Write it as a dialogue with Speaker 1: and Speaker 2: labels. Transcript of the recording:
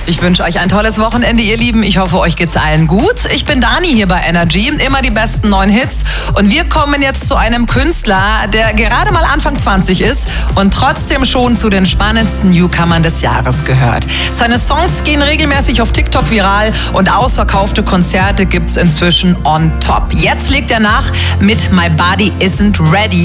Speaker 1: Ich wünsche euch ein tolles Wochenende, ihr Lieben. Ich hoffe, euch geht's allen gut. Ich bin Dani hier bei Energy. Immer die besten neuen Hits. Und wir kommen jetzt zu einem Künstler, der gerade mal Anfang 20 ist und trotzdem schon zu den spannendsten Newcomern des Jahres gehört. Seine Songs gehen regelmäßig auf TikTok viral und ausverkaufte Konzerte gibt's inzwischen on top. Jetzt legt er nach mit My Body Isn't Ready.